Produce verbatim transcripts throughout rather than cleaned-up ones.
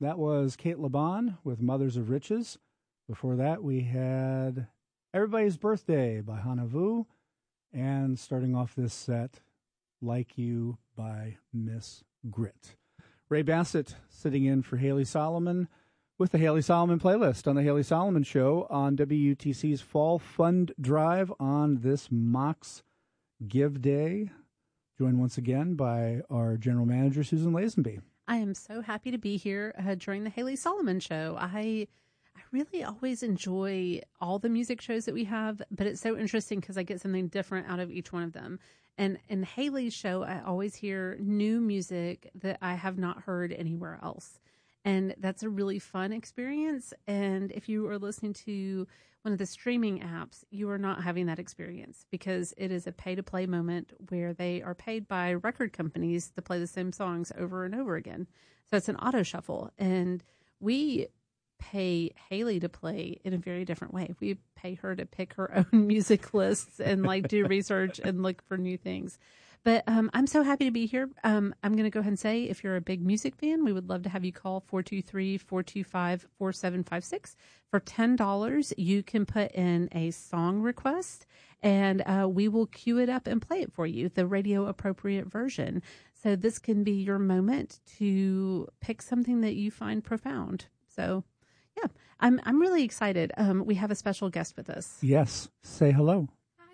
That was Kate Laban with Mothers of Riches. Before that, we had Everybody's Birthday by Hannah Vu. And starting off this set, Like You by Miss Grit. Ray Bassett sitting in for Haley Solomon with the Haley Solomon playlist on the Haley Solomon Show on W U T C's Fall Fund Drive on this Mox Give Day. Joined once again by our General Manager, Susan Lazenby. I am so happy to be here uh, during the Haley Solomon Show. I I really always enjoy all the music shows that we have, but it's so interesting because I get something different out of each one of them. And in Haley's show, I always hear new music that I have not heard anywhere else. And that's a really fun experience. And if you are listening to one of the streaming apps, you are not having that experience because it is a pay-to-play moment where they are paid by record companies to play the same songs over and over again. So it's an auto shuffle. And we pay Haley to play in a very different way. We pay her to pick her own music lists and like do research and look for new things. But um, I'm so happy to be here. Um, I'm going to go ahead and say, if you're a big music fan, we would love to have you call four two three, four two five, four seven five six. For ten dollars, you can put in a song request, and uh, we will cue it up and play it for you, the radio-appropriate version. So this can be your moment to pick something that you find profound. So, yeah, I'm I'm really excited. Um, we have a special guest with us. Yes. Say hello.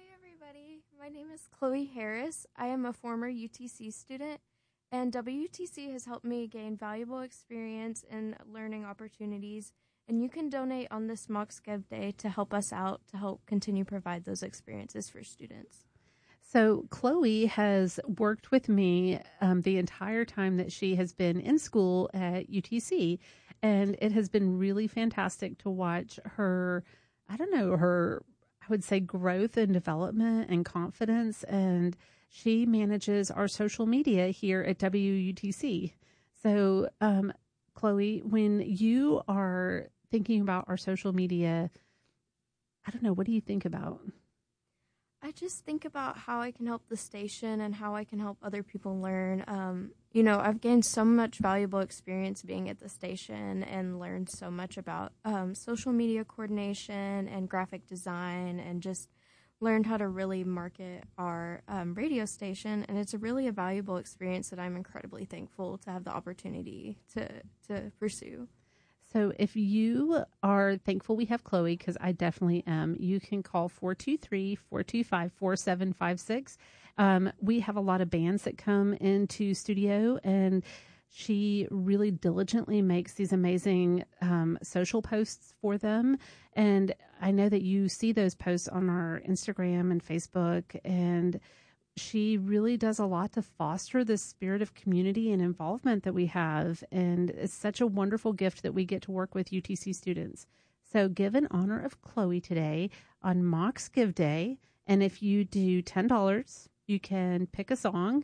My name is Chloe Harris. I am a former U T C student, and W U T C has helped me gain valuable experience and learning opportunities, and you can donate on this Mox Give Day to help us out, to help continue provide those experiences for students. So Chloe has worked with me um, the entire time that she has been in school at U T C, and it has been really fantastic to watch her, I don't know, her I would say growth and development and confidence, and she manages our social media here at W U T C. So, um, Chloe, when you are thinking about our social media, I don't know, what do you think about? I just think about how I can help the station and how I can help other people learn. Um, you know, I've gained so much valuable experience being at the station and learned so much about um, social media coordination and graphic design, and just learned how to really market our um, radio station. And it's a really a valuable experience that I'm incredibly thankful to have the opportunity to to pursue. So if you are thankful we have Chloe, because I definitely am, you can call four two three, four two five, four seven five six. Um, we have a lot of bands that come into studio, and she really diligently makes these amazing um, social posts for them. And I know that you see those posts on our Instagram and Facebook, and she really does a lot to foster this spirit of community and involvement that we have. And it's such a wonderful gift that we get to work with U T C students. So give in honor of Chloe today on Mox Give Day. And if you do ten dollars, you can pick a song.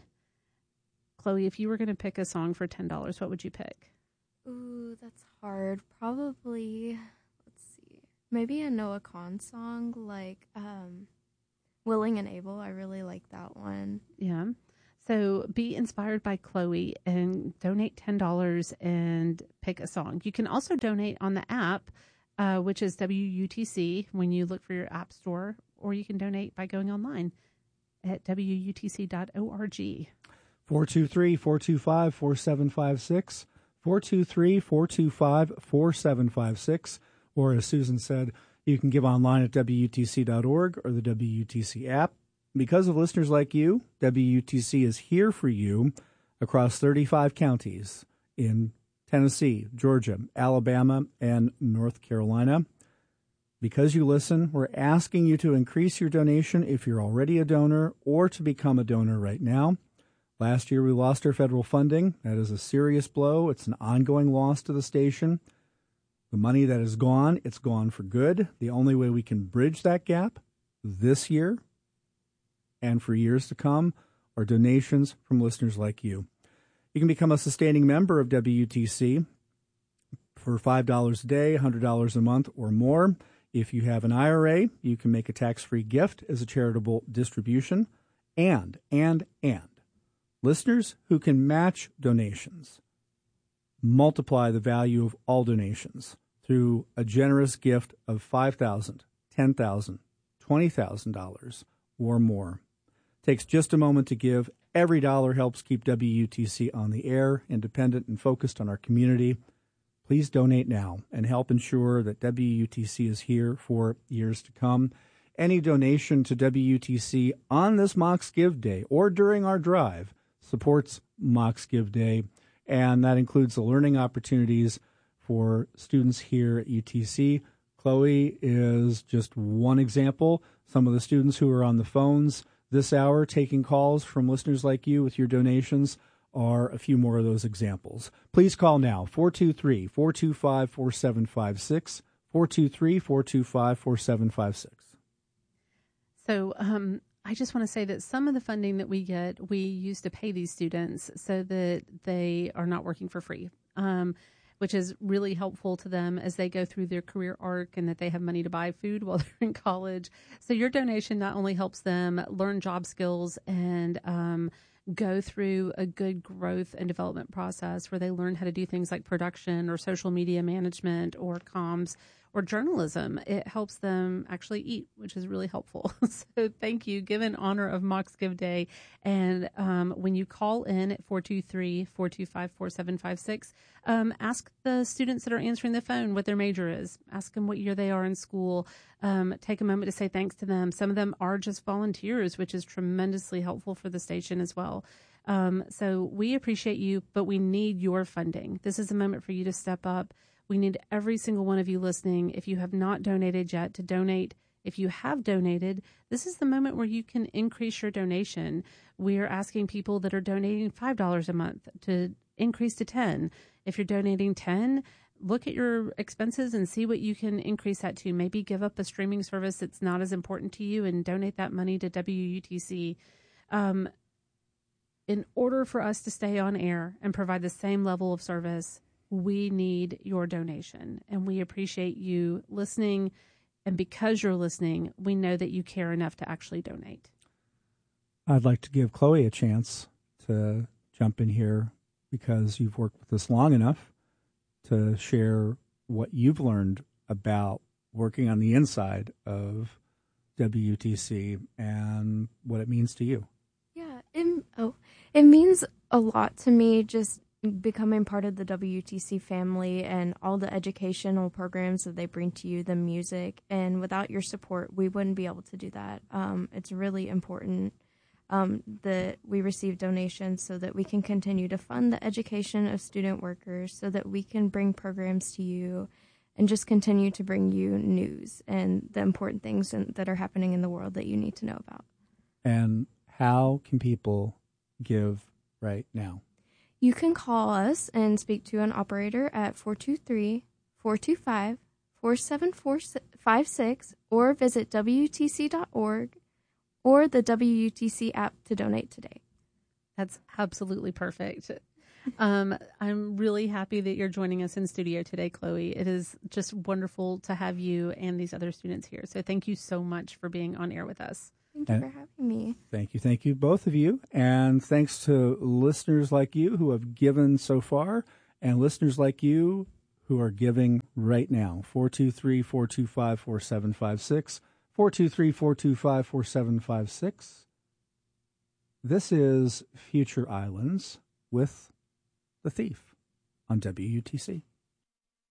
Chloe, if you were going to pick a song for ten dollars, what would you pick? Ooh, that's hard. Probably, let's see, maybe a Noah Kahn song, like um, Willing and Able. I really like that one. Yeah. So be inspired by Chloe and donate ten dollars and pick a song. You can also donate on the app, uh, which is W U T C, when you look for your app store, or you can donate by going online at W U T C dot org. four two three, four two five, four seven five six, four two three, four two five, four seven five six, or as Susan said, you can give online at W U T C dot org or the W U T C app. Because of listeners like you, W U T C is here for you across thirty-five counties in Tennessee, Georgia, Alabama, and North Carolina. Because you listen, we're asking you to increase your donation if you're already a donor, or to become a donor right now. Last year, we lost our federal funding. That is a serious blow. It's an ongoing loss to the station. The money that is gone, it's gone for good. The only way we can bridge that gap this year and for years to come are donations from listeners like you. You can become a sustaining member of W U T C for five dollars a day, one hundred dollars a month, or more. If you have an I R A, you can make a tax-free gift as a charitable distribution. And, and, and, listeners who can match donations multiply the value of all donations through a generous gift of five thousand dollars, ten thousand dollars, twenty thousand dollars or more. It takes just a moment to give. Every dollar helps keep W U T C on the air, independent and focused on our community. Please donate now and help ensure that W U T C is here for years to come. Any donation to W U T C on this Mocs Give Day or during our drive supports Mocs Give Day, and that includes the learning opportunities for students here at U T C. Chloe is just one example. Some of the students who are on the phones this hour taking calls from listeners like you with your donations are a few more of those examples. Please call now, four two three, four two five, four seven five six, four two three, four two five, four seven five six. So um, I just want to say that some of the funding that we get, we use to pay these students so that they are not working for free, um, which is really helpful to them as they go through their career arc and that they have money to buy food while they're in college. So your donation not only helps them learn job skills and um, go through a good growth and development process where they learn how to do things like production or social media management or comms or journalism. It helps them actually eat, which is really helpful. So thank you. Give in honor of Mocs Give Day. And um, when you call in at four two three, four two five, four seven five six, um, ask the students that are answering the phone what their major is. Ask them what year they are in school. Um, take a moment to say thanks to them. Some of them are just volunteers, which is tremendously helpful for the station as well. Um, so we appreciate you, but we need your funding. This is a moment for you to step up. We need every single one of you listening. If you have not donated yet, to donate. If you have donated, this is the moment where you can increase your donation. We are asking people that are donating five dollars a month to increase to ten dollars. If you're donating ten dollars, look at your expenses and see what you can increase that to. Maybe give up a streaming service that's not as important to you and donate that money to W U T C. Um, in order for us to stay on air and provide the same level of service, we need your donation, and we appreciate you listening. And because you're listening, we know that you care enough to actually donate. I'd like to give Chloe a chance to jump in here because you've worked with us long enough to share what you've learned about working on the inside of W U T C and what it means to you. Yeah, it, oh, it means a lot to me just becoming part of the W U T C family and all the educational programs that they bring to you, the music. And without your support, we wouldn't be able to do that. Um, it's really important um, that we receive donations so that we can continue to fund the education of student workers, so that we can bring programs to you and just continue to bring you news and the important things in, that are happening in the world that you need to know about. And how can people give right now? You can call us and speak to an operator at four two three, four two five, four seven four five six or visit W U T C dot org or the W U T C app to donate today. That's absolutely perfect. Um, I'm really happy that you're joining us in studio today, Chloe. It is just wonderful to have you and these other students here. So thank you so much for being on air with us. Thank you and for having me. Thank you. Thank you, both of you. And thanks to listeners like you who have given so far and listeners like you who are giving right now. four two three, four two five, four seven five six, four two three, four two five, four seven five six. This is Future Islands with The Thief on W U T C.